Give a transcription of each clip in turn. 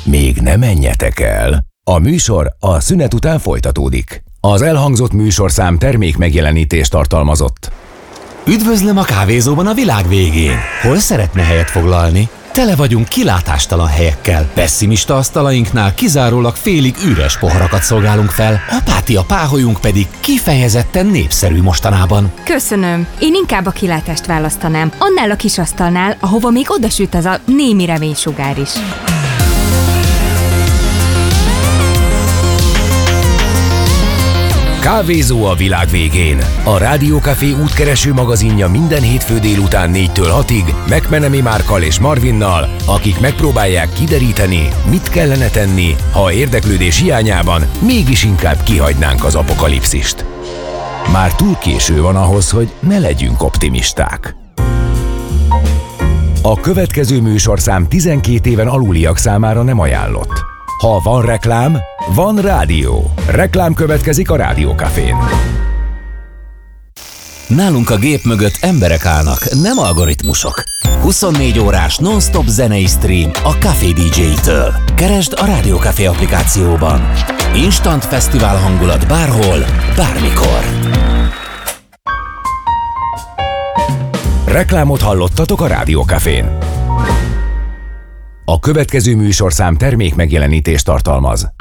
Még ne menjetek el. A műsor a szünet után folytatódik. Az elhangzott műsorszám termék megjelenítést tartalmazott. Üdvözlöm a kávézóban a világ végén. Hol szeretne helyet foglalni? Tele vagyunk kilátástalan helyekkel. Pessimista asztalainknál kizárólag félig üres poharakat szolgálunk fel, apátia páholyunk pedig kifejezetten népszerű mostanában. Köszönöm. Én inkább a kilátást választanám. Annál a kis asztalnál, ahova még odasüt az a némi reménysugár is. Kávézó a világ végén. A Rádiókafé útkereső magazinja minden hétfő délután 4-től 6-ig McMenemy Márkkal és Marvinnal, akik megpróbálják kideríteni, mit kellene tenni, ha érdeklődés hiányában mégis inkább kihagynánk az apokalipszist. Már túl késő van ahhoz, hogy ne legyünk optimisták. A következő műsorszám 12 éven aluliak számára nem ajánlott. Ha van reklám, van rádió. Reklám következik a Rádiókafén. Nálunk a gép mögött emberek állnak, nem algoritmusok. 24 órás non-stop zenei stream a Café DJ-től. Keresd a Rádiókafé applikációban. Instant fesztivál hangulat bárhol, bármikor. Reklámot hallottatok a Rádiókafén. A következő műsorszám termék megjelenítést tartalmaz.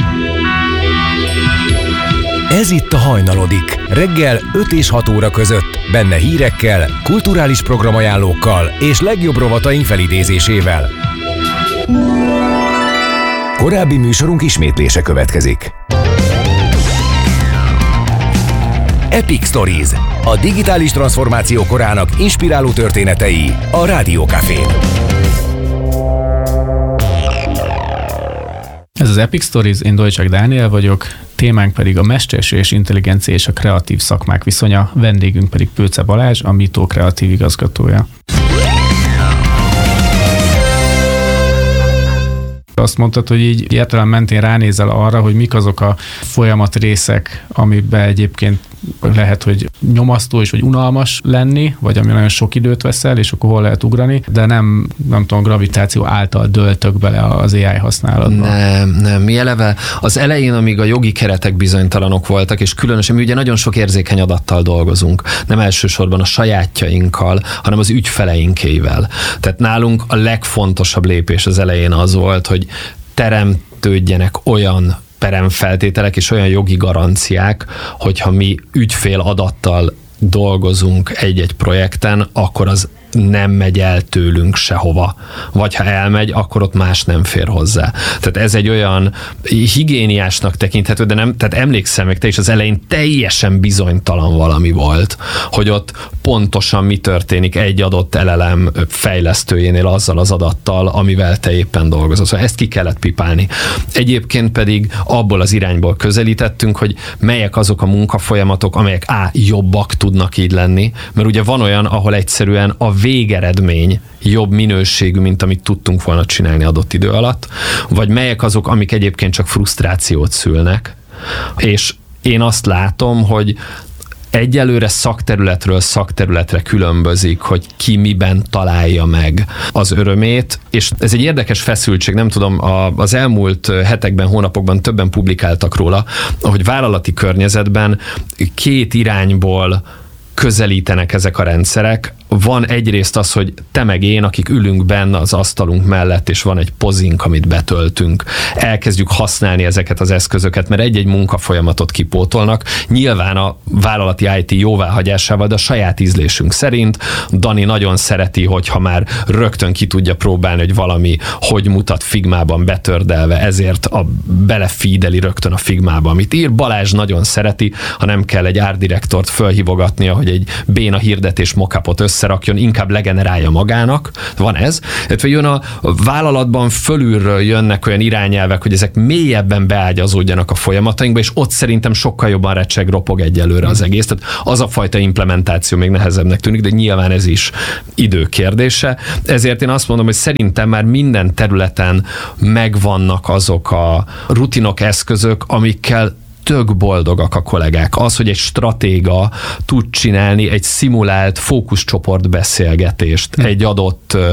Ez itt a Hajnalodik. Reggel 5 és 6 óra között. Benne hírekkel, kulturális programajánlókkal és legjobb rovataink felidézésével. Korábbi műsorunk ismétlése következik. Epic Stories. A digitális transformáció korának inspiráló történetei a Rádiókafén. Ez az Epic Stories, én Dolcsák Dániel vagyok, témánk pedig a mesterséges intelligencia és a kreatív szakmák viszonya, vendégünk pedig Pőce Balázs, a Mito kreatív igazgatója. Azt mondtad, hogy így értelem mentén ránézel arra, hogy mik azok a folyamat részek, amiben egyébként lehet, hogy nyomasztó és vagy unalmas lenni, vagy ami nagyon sok időt veszel, és akkor hol lehet ugrani, de nem tudom, gravitáció által döltök bele az AI használatba. Nem. Mi eleve az elején, amíg a jogi keretek bizonytalanok voltak, és különösen mi ugye nagyon sok érzékeny adattal dolgozunk, nem elsősorban a sajátjainkkal, hanem az ügyfeleinkével. Tehát nálunk a legfontosabb lépés az elején az volt, hogy teremtődjenek olyan peremfeltételek és olyan jogi garanciák, hogyha mi ügyfél adattal dolgozunk egy-egy projekten, akkor az nem megy el tőlünk sehova. Vagy ha elmegy, akkor ott más nem fér hozzá. Tehát ez egy olyan higiéniásnak tekinthető, de nem, tehát emlékszem meg, te is az elején teljesen bizonytalan valami volt, hogy ott pontosan mi történik egy adott LLM fejlesztőjénél azzal az adattal, amivel te éppen dolgozol. Szóval ezt ki kellett pipálni. Egyébként pedig abból az irányból közelítettünk, hogy melyek azok a munkafolyamatok, amelyek jobbak tudnak így lenni, mert ugye van olyan, ahol egyszerűen a végeredmény jobb minőségű, mint amit tudtunk volna csinálni adott idő alatt, vagy melyek azok, amik egyébként csak frusztrációt szülnek. És én azt látom, hogy egyelőre szakterületről szakterületre különbözik, hogy ki miben találja meg az örömét, és ez egy érdekes feszültség, nem tudom, az elmúlt hetekben, hónapokban többen publikáltak róla, hogy vállalati környezetben két irányból közelítenek ezek a rendszerek. Van egyrészt az, hogy te meg én, akik ülünk benne az asztalunk mellett, és van egy pozink, amit betöltünk. Elkezdjük használni ezeket az eszközöket, mert egy-egy munkafolyamatot kipótolnak. Nyilván a vállalati IT jóváhagyásával, de a saját ízlésünk szerint. Dani nagyon szereti, hogyha már rögtön ki tudja próbálni, hogy valami hogy mutat Figmában betördelve, ezért belefídeli rögtön a Figmába, amit ír. Balázs nagyon szereti, ha nem kell egy árdirektort fölhívogatnia, hogy egy béna hirdetés mockupot összerakjon, inkább legenerálja magának. Van ez. Illetve jön a vállalatban fölülről jönnek olyan irányelvek, hogy ezek mélyebben beágyazódjanak a folyamatainkba, és ott szerintem sokkal jobban recseg, ropog egyelőre az egész. Tehát az a fajta implementáció még nehezebbnek tűnik, de nyilván ez is idő kérdése. Ezért én azt mondom, hogy szerintem már minden területen megvannak azok a rutinok, eszközök, amikkel tök boldogak a kollégák. Az, hogy egy stratéga tud csinálni egy szimulált fókuszcsoport beszélgetést egy adott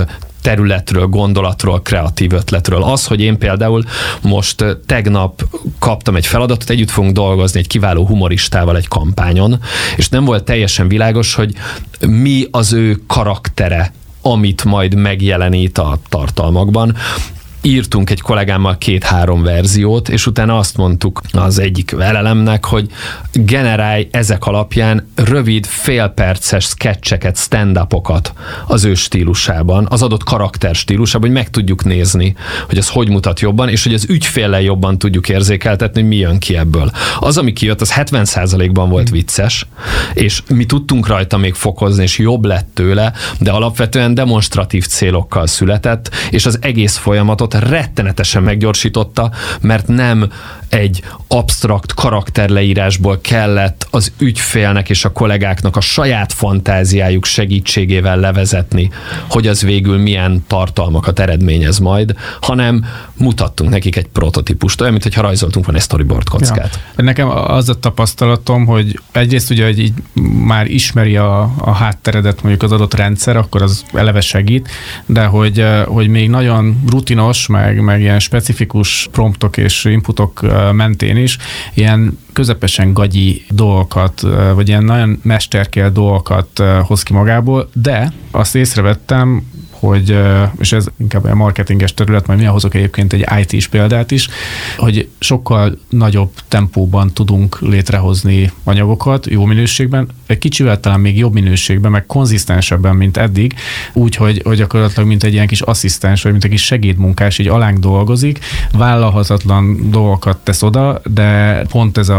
területről, gondolatról, kreatív ötletről. Az, hogy én például most tegnap kaptam egy feladatot, együtt fogunk dolgozni egy kiváló humoristával egy kampányon, és nem volt teljesen világos, hogy mi az ő karaktere, amit majd megjelenít a tartalmakban. Írtunk egy kollégámmal 2-3 verziót, és utána azt mondtuk az egyik LLM-nek, hogy generálj ezek alapján rövid, félperces sketcheket, stand-upokat az ő stílusában, az adott karakter stílusában, hogy meg tudjuk nézni, hogy az hogy mutat jobban, és hogy az ügyféllel jobban tudjuk érzékeltetni, hogy mi jön ki ebből. Az, ami kijött, az 70%-ban volt vicces, és mi tudtunk rajta még fokozni, és jobb lett tőle, de alapvetően demonstratív célokkal született, és az egész folyamatot rettenetesen meggyorsította, mert nem egy absztrakt karakterleírásból kellett az ügyfélnek és a kollégáknak a saját fantáziájuk segítségével levezetni, hogy az végül milyen tartalmakat eredményez majd, hanem mutattunk nekik egy prototípust, olyan, mintha rajzoltunk volna egy storyboard kockát. Ja. Nekem az a tapasztalatom, hogy egyrészt ugye, hogy így már ismeri a hátteredet mondjuk az adott rendszer, akkor az eleve segít, de hogy még nagyon rutinos, meg ilyen specifikus promptok és inputok mentén is ilyen közepesen gagyi dolgokat, vagy ilyen nagyon mesterkél dolgokat hoz ki magából, de azt észrevettem, hogy, és ez inkább a marketinges terület, majd mi hozok egyébként egy IT-s példát is, hogy sokkal nagyobb tempóban tudunk létrehozni anyagokat, jó minőségben, egy kicsivel talán még jobb minőségben, meg konzisztensebben, mint eddig, úgy, hogy gyakorlatilag mint egy ilyen kis asszisztens, vagy mint egy kis segédmunkás, így alánk dolgozik, vállalhatatlan dolgokat tesz oda, de pont ez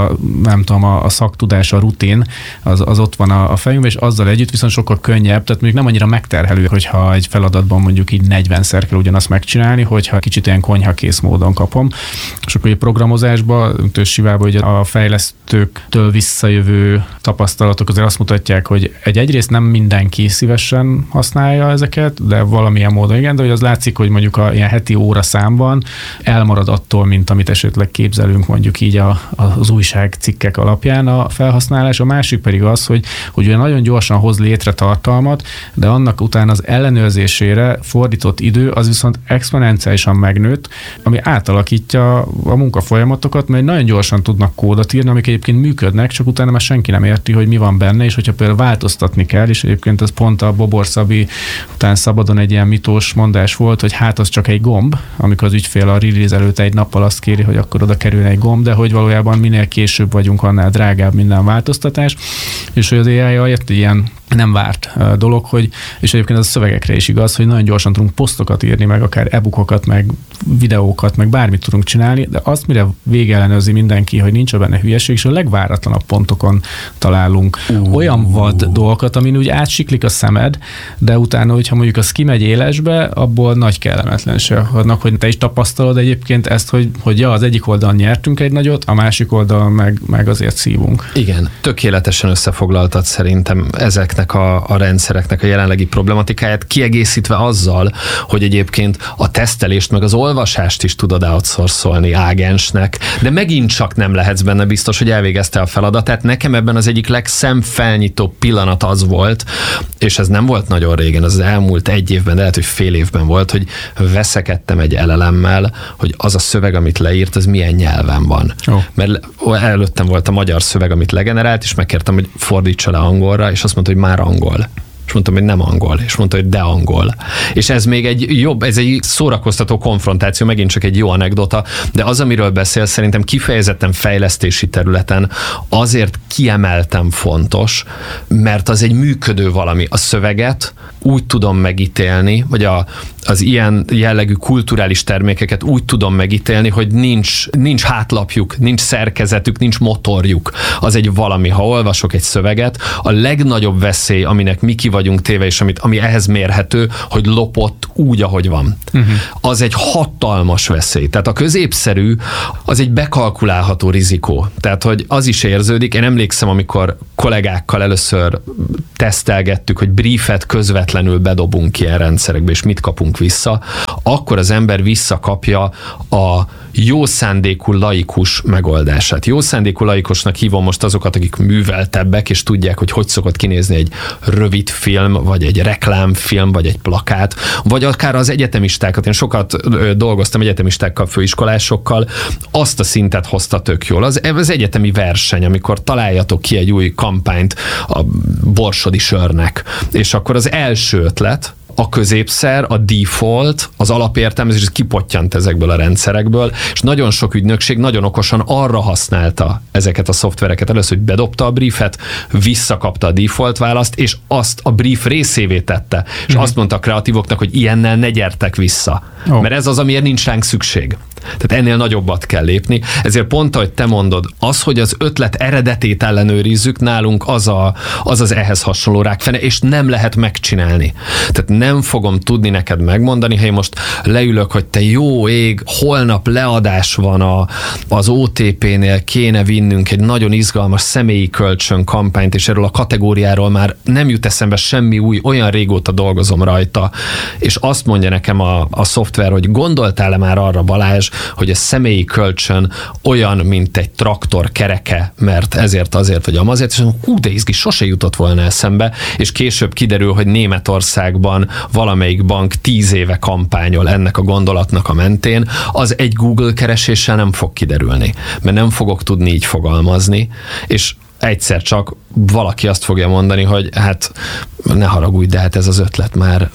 a szaktudás, a rutin, az ott van a fejünkben, és azzal együtt viszont sokkal könnyebb, tehát mondjuk nem annyira megterhelő, hogyha egy feladatban mondjuk így 40-szer kell ugyanazt megcsinálni, hogyha kicsit ilyen konyhakész módon kapom. És akkor a programozásban, Sivában ugye a fejlesztőktől visszajövő tapasztalatok azért azt mutatják, hogy egyrészt nem mindenki szívesen használja ezeket, de valamilyen módon igen, de hogy az látszik, hogy mondjuk a ilyen heti óra számban elmarad attól, mint amit esetleg képzelünk mondjuk így az újságcikkek alapján a felhasználás. A másik pedig az, hogy ugye nagyon gyorsan hoz létre tartalmat, de annak után az ellenőrzésére fordított idő az viszont exponenciálisan megnőtt, ami átalakítja a munkafolyamatokat, mert nagyon gyorsan tudnak kódot írni, amik egyébként működnek, csak utána már senki nem érti, hogy mi van benne, és hogyha például változtatni kell, és egyébként ez pont a Bobor Szabi után szabadon egy ilyen mitós mondás volt, hogy hát az csak egy gomb, amikor az ügyfél a release előtt egy nappal azt kéri, hogy akkor oda kerülne egy gomb, de hogy valójában minél később vagyunk, annál drágább minden változtatás, és hogy az AI jött ilyen nem várt dolog, hogy, és egyébként az a szövegekre is igaz, hogy nagyon gyorsan tudunk posztokat írni, meg akár e-bookokat, meg videókat, meg bármit tudunk csinálni, de azt mire végellenőrzi mindenki, hogy nincs benne hülyeség, és a legváratlanabb pontokon találunk olyan vad dolgokat, amin úgy átsiklik a szemed, de utána, hogyha mondjuk az kimegy élesbe, abból nagy kellemetlenség adnak, hogy te is tapasztalod egyébként ezt, hogy az egyik oldalon nyertünk egy nagyot, a másik oldalon meg azért szívunk. Igen, tökéletesen összefoglaltad szerintem ezeknek a rendszereknek a jelenlegi problematikáját, kiegészítve azzal, hogy egyébként a tesztelést meg az olvasást is tudod outsourcolni ágensnek, de megint csak nem lehetsz benne biztos, hogy elvégezte a feladatát. Nekem ebben az egyik legszemfelnyitóbb pillanat az volt, és ez nem volt nagyon régen, az elmúlt 1 évben, de lehet, hogy fél évben volt, hogy veszekedtem egy LLM-mel, hogy az a szöveg, amit leírt, az milyen nyelven van. Oh. Mert előttem volt a magyar szöveg, amit legenerált, és megkértem, hogy fordítsa le angolra, és azt mondta, hogy már angol. És mondtam, hogy nem angol, és mondta, hogy de angol. És ez még ez egy szórakoztató konfrontáció, megint csak egy jó anekdota, de az, amiről beszél, szerintem kifejezetten fejlesztési területen azért kiemeltem fontos, mert az egy működő valami. A szöveget úgy tudom megítélni, vagy az ilyen jellegű kulturális termékeket úgy tudom megítélni, hogy nincs hátlapjuk, nincs szerkezetük, nincs motorjuk. Az egy valami. Ha olvasok egy szöveget, a legnagyobb veszély, aminek mi ki vagyunk téve, és ami ehhez mérhető, hogy lopott úgy, ahogy van. Az egy hatalmas veszély. Tehát a középszerű, az egy bekalkulálható rizikó. Tehát, hogy az is érződik. Én emlékszem, amikor kollégákkal először tesztelgettük, hogy briefet közvetlenül bedobunk ilyen rendszerekbe, és mit kapunk vissza, akkor az ember visszakapja a jó szándékú laikus megoldását. Jó szándékú laikusnak hívom most azokat, akik műveltebbek, és tudják, hogy szokott kinézni egy rövid film, vagy egy reklámfilm, vagy egy plakát, vagy akár az egyetemistákat. Én sokat dolgoztam egyetemistákkal, főiskolásokkal, azt a szintet hozta tök jól. Az egyetemi verseny, amikor találjatok ki egy új kampányt a borsodi sörnek, és akkor az első ötlet, a középszer, a default, az alapértelmezés kipottyant ezekből a rendszerekből, és nagyon sok ügynökség nagyon okosan arra használta ezeket a szoftvereket. Először, hogy bedobta a briefet, visszakapta a default választ, és azt a brief részévé tette. És azt mondta a kreatívoknak, hogy ilyennel ne gyertek vissza. Mert ez az, amiért nincs ránk szükség. Tehát ennél nagyobbat kell lépni. Ezért pont, ahogy te mondod, az, hogy az ötlet eredetét ellenőrizzük, nálunk az ehhez hasonló rákfene, és nem lehet megcsinálni. Tehát nem fogom tudni neked megmondani, ha én most leülök, hogy te jó ég, holnap leadás van az OTP-nél, kéne vinnünk egy nagyon izgalmas személyi kölcsön kampányt, és erről a kategóriáról már nem jut eszembe semmi új, olyan régóta dolgozom rajta, és azt mondja nekem a szoftver, hogy gondoltál-e már arra, Balázs, hogy a személyi kölcsön olyan, mint egy traktor kereke, mert ezért, azért, vagy amazért, és hú, de izgi, sose jutott volna eszembe, és később kiderül, hogy Németországban valamelyik bank 10 éve kampányol ennek a gondolatnak a mentén, az egy Google kereséssel nem fog kiderülni, mert nem fogok tudni így fogalmazni, és egyszer csak valaki azt fogja mondani, hogy hát ne haragudj, de hát ez az ötlet már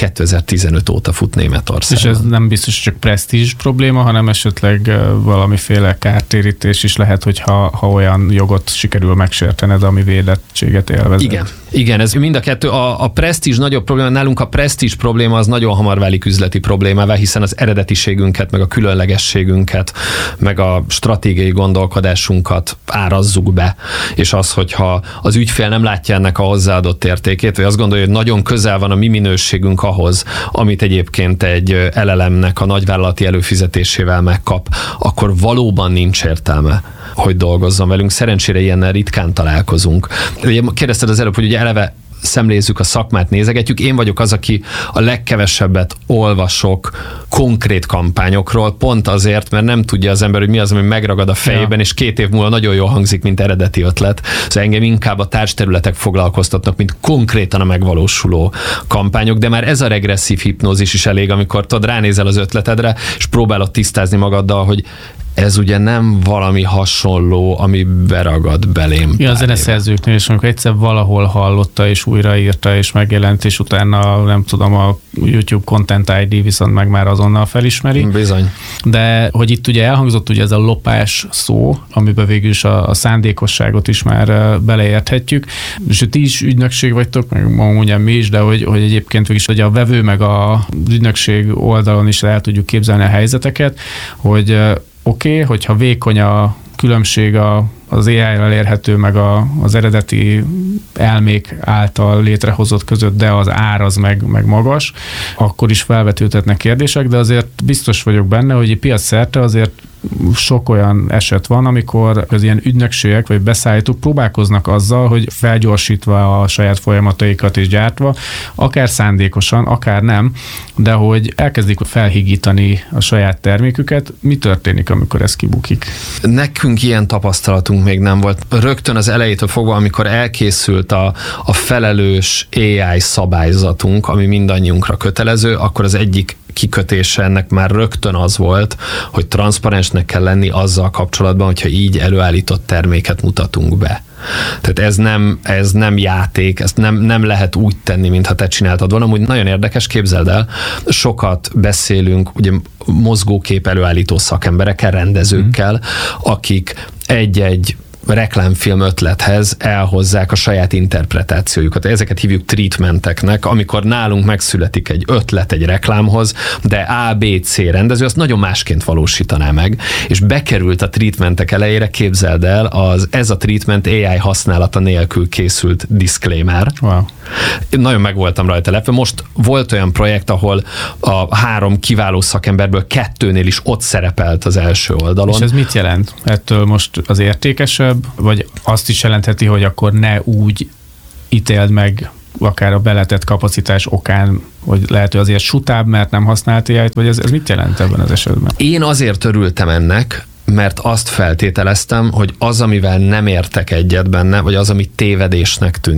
2015 óta fut Németországban. És ez nem biztos csak presztízs probléma, hanem esetleg valamiféle kártérítés is lehet, hogyha olyan jogot sikerül megsértened, ami védettséget élvezett. Igen, ez mind a kettő. A presztízs nagyobb probléma, nálunk a presztízs probléma az nagyon hamar válik üzleti problémává, hiszen az eredetiségünket, meg a különlegességünket, meg a stratégiai gondolkodásunkat árazzuk be, és az, hogyha az ügyfél nem látja ennek a hozzáadott értékét, vagy azt gondolja, hogy nagyon közel van a mi minőségünk ahhoz, amit egyébként egy LLM-nek a nagyvállalati előfizetésével megkap, akkor valóban nincs értelme, hogy dolgozzon velünk. Szerencsére ilyennel ritkán találkozunk. Kérdezted az előbb, hogy ugye eleve szemlézzük a szakmát, nézegetjük. Én vagyok az, aki a legkevesebbet olvasok konkrét kampányokról, pont azért, mert nem tudja az ember, hogy mi az, ami megragad a fejében, és 2 év múlva nagyon jól hangzik, mint eredeti ötlet. Szóval engem inkább a társterületek foglalkoztatnak, mint konkrétan a megvalósuló kampányok, de már ez a regresszív hipnózis is elég, amikor tudod, ránézel az ötletedre, és próbálod tisztázni magaddal, hogy ez ugye nem valami hasonló, ami beragad belém. Ja, a zeneszerzőknél is, amikor egyszer valahol hallotta, és újraírta, és megjelent, és utána nem tudom, a YouTube Content ID viszont meg már azonnal felismeri. Bizony. De hogy itt ugye elhangzott ugye ez a lopás szó, amiben végül is a szándékosságot is már beleérthetjük, és ti is ügynökség vagytok, meg mondjam mi is, de hogy egyébként végül is, hogy a vevő meg az ügynökség oldalon is el tudjuk képzelni a helyzeteket, hogy oké, hogyha vékony a különbség az AI-ral érhető, meg az eredeti elmék által létrehozott között, de az ár az meg magas, akkor is felvetődhetnek kérdések, de azért biztos vagyok benne, hogy piac szerte azért sok olyan eset van, amikor az ilyen ügynökségek vagy beszállítók próbálkoznak azzal, hogy felgyorsítva a saját folyamataikat és gyártva, akár szándékosan, akár nem, de hogy elkezdik felhigítani a saját terméküket. Mi történik, amikor ez kibukik? Nekünk ilyen tapasztalatunk még nem volt. Rögtön az elejétől fogva, amikor elkészült a felelős AI szabályzatunk, ami mindannyiunkra kötelező, akkor az egyik kikötése ennek már rögtön az volt, hogy transzparensnek kell lenni azzal kapcsolatban, hogyha így előállított terméket mutatunk be. Tehát ez nem játék, ezt nem lehet úgy tenni, mintha te csináltad volna. Úgy nagyon érdekes, képzeld el, sokat beszélünk ugye mozgókép előállító szakemberekkel, rendezőkkel, akik egy reklámfilm ötlethez elhozzák a saját interpretációjukat. Ezeket hívjuk treatmenteknek, amikor nálunk megszületik egy ötlet egy reklámhoz, de A, B, C rendező azt nagyon másként valósítaná meg, és bekerült a treatmentek elejére, képzeld el, ez a treatment AI használata nélkül készült disclaimer. Wow. Én nagyon meg voltam rajta lepve. Most volt olyan projekt, ahol a 3 kiváló szakemberből 2-nél is ott szerepelt az első oldalon. És ez mit jelent? Ettől most az értékesebb, vagy azt is jelentheti, hogy akkor ne úgy ítéld meg akár a beletett kapacitás okán, hogy lehet, hogy azért sutább, mert nem használt AI-t, vagy ez mit jelent ebben az esetben? Én azért örültem ennek, mert azt feltételeztem, hogy az, amivel nem értek egyet benne, vagy az, ami tévedésnek tűnik,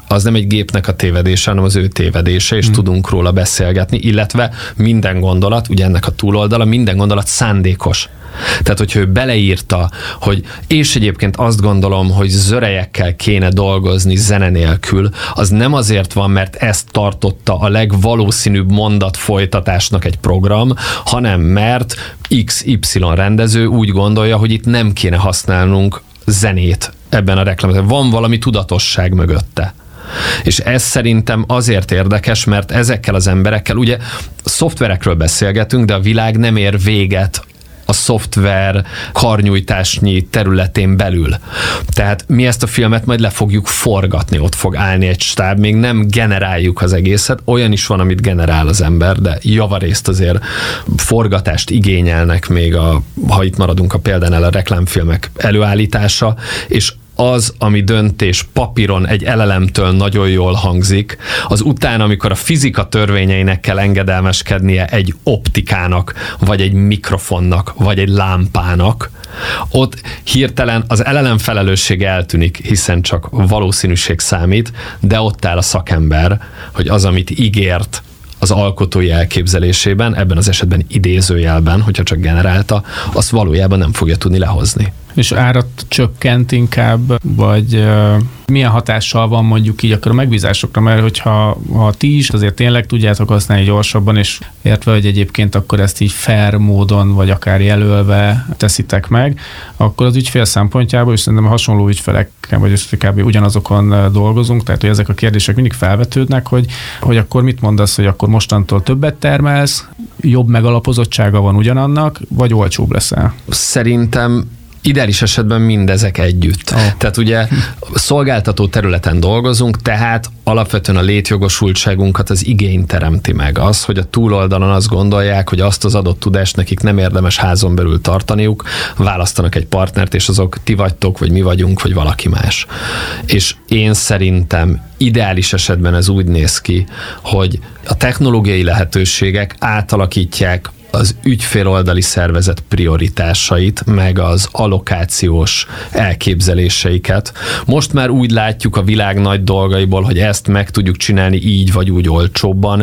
az nem egy gépnek a tévedése, hanem az ő tévedése, és tudunk róla beszélgetni, illetve minden gondolat, ugye ennek a túloldala, minden gondolat szándékos. Tehát, hogyha ő beleírta, hogy és egyébként azt gondolom, hogy zörejekkel kéne dolgozni zene nélkül, az nem azért van, mert ezt tartotta a legvalószínűbb mondat folytatásnak egy program, hanem mert XY rendező úgy gondolja, hogy itt nem kéne használnunk zenét ebben a reklámban. Van valami tudatosság mögötte. És ez szerintem azért érdekes, mert ezekkel az emberekkel, ugye szoftverekről beszélgetünk, de a világ nem ér véget a szoftver karnyújtásnyi területén belül. Tehát mi ezt a filmet majd le fogjuk forgatni, ott fog állni egy stáb, még nem generáljuk az egészet, olyan is van, amit generál az ember, de javarészt azért forgatást igényelnek még ha itt maradunk a példánál, a reklámfilmek előállítása, és az, ami döntés papíron egy elelemtől nagyon jól hangzik, az utána, amikor a fizika törvényeinek kell engedelmeskednie egy optikának, vagy egy mikrofonnak, vagy egy lámpának, ott hirtelen az elelem felelőssége eltűnik, hiszen csak valószínűség számít, de ott áll a szakember, hogy az, amit ígért az alkotói elképzelésében, ebben az esetben idézőjelben, hogyha csak generálta, azt valójában nem fogja tudni lehozni. És árat csökkent inkább, vagy milyen hatással van mondjuk így akkor a megbízásokra, mert hogyha ti is azért tényleg tudjátok használni gyorsabban, és értve, hogy egyébként akkor ezt így fair módon, vagy akár jelölve teszitek meg, akkor az ügyfél szempontjából, és szerintem hasonló ügyfelekkel, vagy kb. Ugyanazokon dolgozunk, tehát hogy ezek a kérdések mindig felvetődnek, hogy akkor mit mondasz, hogy akkor mostantól többet termelsz, jobb megalapozottsága van ugyanannak, vagy olcsóbb leszel? Szerintem ideális esetben mindezek együtt. Tehát ugye szolgáltató területen dolgozunk, tehát alapvetően a létjogosultságunkat az igény teremti meg. Az, hogy a túloldalon azt gondolják, hogy azt az adott tudást nekik nem érdemes házon belül tartaniuk, választanak egy partnert, és azok ti vagytok, vagy mi vagyunk, vagy valaki más. És én szerintem ideális esetben ez úgy néz ki, hogy a technológiai lehetőségek átalakítják az ügyféloldali szervezet prioritásait, meg az allokációs elképzeléseiket. Most már úgy látjuk a világ nagy dolgaiból, hogy ezt meg tudjuk csinálni így vagy úgy olcsóbban.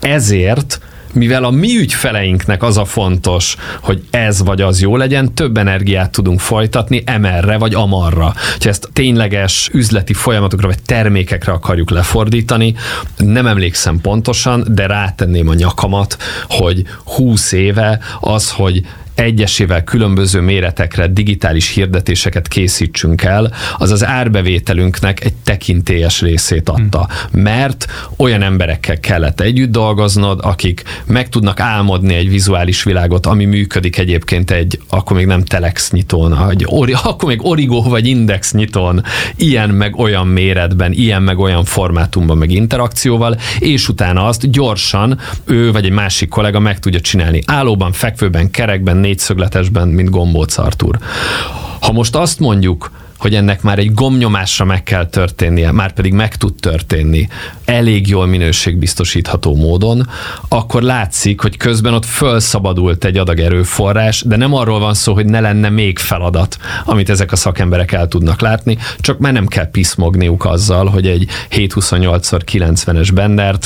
Ezért, mivel a mi ügyfeleinknek az a fontos, hogy ez vagy az jó legyen, több energiát tudunk folytatni emerre vagy amarra. Ha ezt tényleges üzleti folyamatokra vagy termékekre akarjuk lefordítani, nem emlékszem pontosan, de rátenném a nyakamat, hogy 20 éve az, hogy egyesével különböző méretekre digitális hirdetéseket készítsünk el, az az árbevételünknek egy tekintélyes részét adta. Mert olyan emberekkel kellett együtt dolgoznod, akik meg tudnak álmodni egy vizuális világot, ami működik egyébként akkor még nem Telex nyitón, akkor még Origo vagy Index nyitón, ilyen meg olyan méretben, ilyen meg olyan formátumban, meg interakcióval, és utána azt gyorsan ő vagy egy másik kollega meg tudja csinálni. Állóban, fekvőben, kerekben, négyszögletesben, mint Gombóc Artúr. Ha most azt mondjuk, hogy ennek már egy gombnyomásra meg kell történnie, már pedig meg tud történni elég jól minőségbiztosítható módon, akkor látszik, hogy közben ott felszabadult egy adag erőforrás, de nem arról van szó, hogy ne lenne még feladat, amit ezek a szakemberek el tudnak látni, csak már nem kell piszmogniuk azzal, hogy egy 728x90-es bennert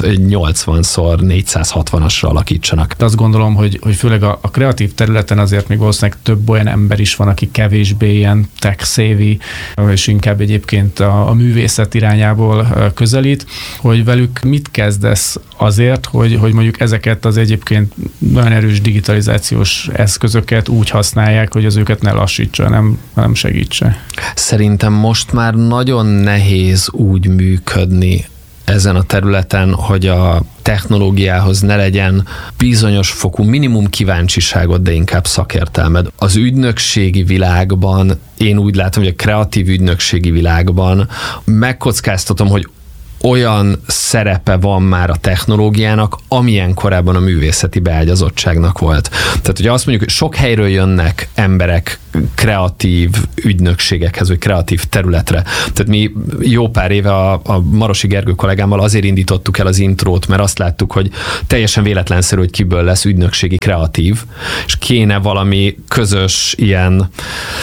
80x460-asra alakítsanak. Azt gondolom, hogy főleg a kreatív területen azért még valószínűleg több olyan ember is van, aki kevésbé ilyen tech-savvy, és inkább egyébként a művészet irányából közelít, hogy velük mit kezdesz azért, hogy mondjuk ezeket az egyébként nagyon erős digitalizációs eszközöket úgy használják, hogy az őket ne lassítsa, nem segítse. Szerintem most már nagyon nehéz úgy működni ezen a területen, hogy a technológiához ne legyen bizonyos fokú minimum kíváncsiságot, de inkább szakértelmed. Az ügynökségi világban, én úgy látom, hogy a kreatív ügynökségi világban megkockáztatom, hogy olyan szerepe van már a technológiának, amilyen korábban a művészeti beágyazottságnak volt. Tehát, hogy azt mondjuk, hogy sok helyről jönnek emberek kreatív ügynökségekhez, vagy kreatív területre. Tehát mi jó pár éve a Marosi Gergő kollégámmal azért indítottuk el az intrót, mert azt láttuk, hogy teljesen véletlenszerű, hogy kiből lesz ügynökségi kreatív, és kéne valami közös ilyen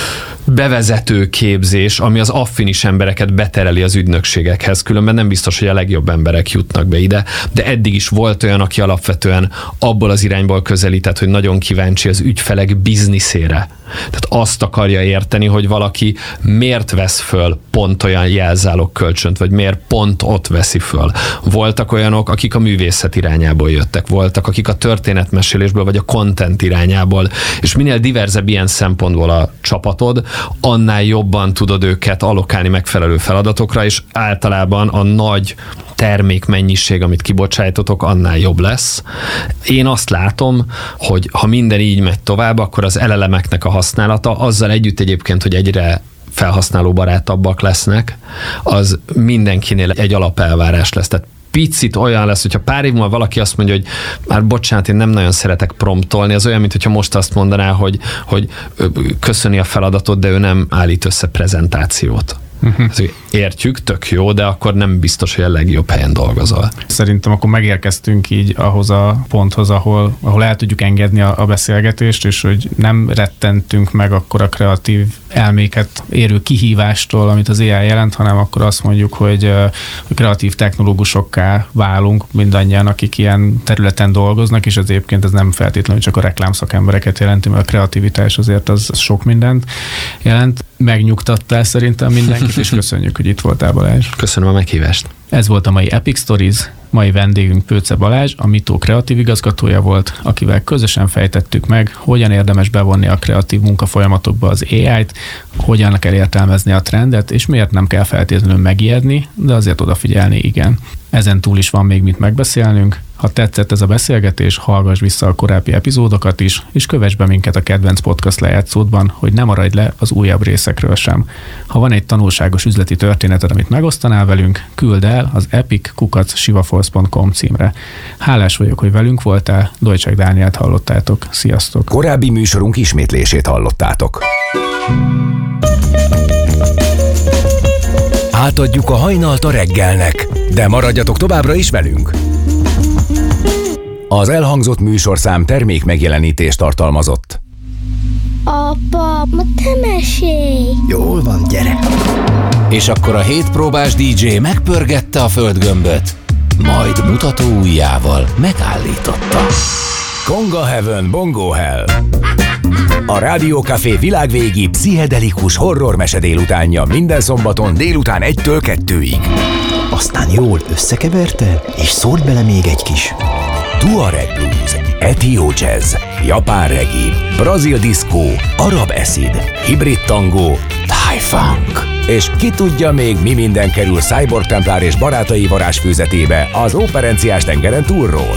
bevezető képzés, ami az affinis embereket betereli az ügynökségekhez, különben nem biztos, hogy a legjobb emberek jutnak be ide, de eddig is volt olyan, aki alapvetően abból az irányból közelített, hogy nagyon kíváncsi az ügyfelek bizniszére. Tehát azt akarja érteni, hogy valaki miért vesz föl pont olyan jelzálog kölcsönt, vagy miért pont ott veszi föl. Voltak olyanok, akik a művészet irányából jöttek, voltak, akik a történetmesélésből, vagy a content irányából, és minél diverzebb ilyen szempontból a csapatod, annál jobban tudod őket allokálni megfelelő feladatokra, és általában a nagy termékmennyiség, amit kibocsájtotok, annál jobb lesz. Én azt látom, hogy ha minden így megy tovább, akkor az LLM-eknek a használata, azzal együtt egyébként, hogy egyre felhasználóbarátabbak lesznek, az mindenkinél egy alapelvárás lesz. Tehát picit olyan lesz, hogyha pár év múlva valaki azt mondja, hogy már bocsánat, én nem nagyon szeretek promptolni, az olyan, mint hogyha most azt mondaná, hogy köszöni a feladatot, de ő nem állít össze prezentációt. Értjük, tök jó, de akkor nem biztos, hogy a legjobb helyen dolgozol. Szerintem akkor megérkeztünk így ahhoz a ponthoz, ahol el tudjuk engedni a beszélgetést, és hogy nem rettentünk meg akkor a kreatív elméket érő kihívástól, amit az AI jelent, hanem akkor azt mondjuk, hogy kreatív technológusokká válunk mindannyian, akik ilyen területen dolgoznak, és ez egyébként ez nem feltétlenül csak a reklámszakembereket jelenti, mert a kreativitás azért az sok mindent jelent. Megnyugtattál szerintem mindenkit, és köszönjük, hogy itt voltál, Balázs. Köszönöm a meghívást. Ez volt a mai Epic Stories. Mai vendégünk Pőce Balázs, a Mitó kreatív igazgatója volt, akivel közösen fejtettük meg, hogyan érdemes bevonni a kreatív munkafolyamatokba az AI-t, hogyan kell értelmezni a trendet, és miért nem kell feltétlenül megijedni, de azért odafigyelni igen. Ezen túl is van még mit megbeszélnünk. Ha tetszett ez a beszélgetés, hallgass vissza a korábbi epizódokat is, és kövess be minket a kedvenc podcast lejátszódban, hogy ne maradj le az újabb részekről sem. Ha van egy tanulságos üzleti történeted, amit megosztanál velünk, küld el az epic@sivaforce.com címre. Hálás vagyok, hogy velünk voltál, Dojcsák Dánielt hallottátok. Sziasztok! Korábbi műsorunk ismétlését hallottátok. Átadjuk a hajnalt a reggelnek, de maradjatok továbbra is velünk! Az elhangzott műsorszám termék megjelenítést tartalmazott. Apa, ma te mesélj! Jól van, gyere! És akkor a 7 próbás DJ megpörgette a földgömböt, majd mutató ujjával megállította. Konga Heaven, Bongo Hell. A Rádió Café világvégi pszichedelikus horror mese délutánja minden szombaton délután 1-től 2-ig. Aztán jól összekeverte, és szólt bele még egy kis Tuareg blues, Ethio jazz, japán reggae, brazil disco, arab acid, hibrid tango, thai funk. És ki tudja még mi minden kerül Cyborg Templár és barátai varázsfőzetébe az Óperenciás tengeren túlról.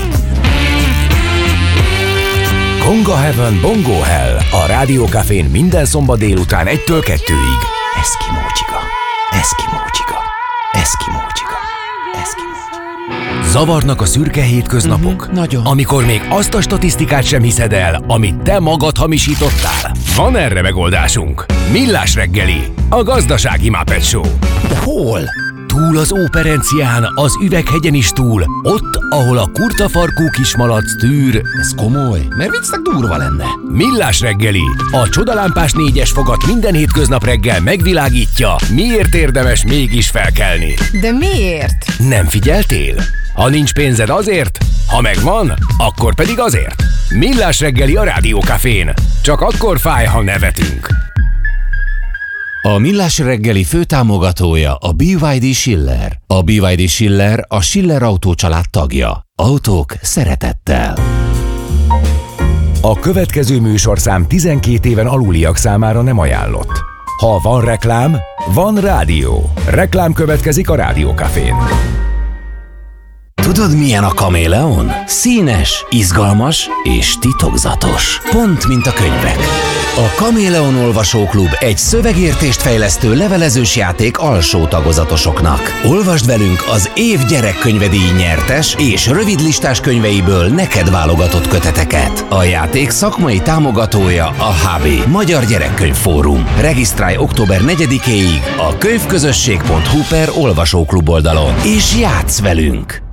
Konga Heaven, Bongo Hell a Rádió Cafén minden szombat délután 1-től 2-ig. Eszkimó csiga, Eszkimó csiga, Eszkimó csiga, Eszkimó csiga. Zavarnak a szürke hétköznapok? Nagyon. Amikor még azt a statisztikát sem hiszed el, amit te magad hamisítottál? Van erre megoldásunk. Millás reggeli, a gazdasági Muppet Show. De hol? Túl az Óperencián, az Üveghegyen is túl, ott, ahol a kurtafarkú kismalac tűr. Ez komoly, mert viccnek durva lenne. Millás reggeli, a csodalámpás 4-es fogat minden hétköznap reggel megvilágítja, miért érdemes mégis felkelni. De miért? Nem figyeltél? Ha nincs pénzed azért, ha megvan, akkor pedig azért. Millás reggeli a Rádió Cafén. Csak akkor fáj, ha nevetünk. A Millás reggeli főtámogatója a BYD Schiller. A BYD Schiller a Schiller Autó család tagja. Autók szeretettel. A következő műsorszám 12 éven aluliak számára nem ajánlott. Ha van reklám, van rádió. Reklám következik a Rádió Cafén. Tudod, milyen a kaméleon? Színes, izgalmas és titokzatos. Pont, mint a könyvek. A Kaméleon Olvasóklub egy szövegértést fejlesztő levelezős játék alsó tagozatosoknak. Olvasd velünk az év gyerekkönyvedíj nyertes és rövidlistás könyveiből neked válogatott köteteket. A játék szakmai támogatója a HB, Magyar Gyerekkönyv Fórum. Regisztrálj október 4-éig a könyvközösség.hu/olvasóklub oldalon, és játsz velünk!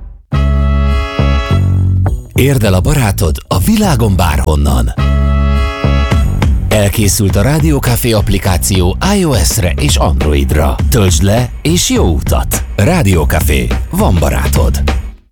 Érd el a barátod a világon bárhonnan. készült a Rádiókafé applikáció iOS-re és Androidra. Töltsd le, és jó utat! Rádiókafé. Van barátod.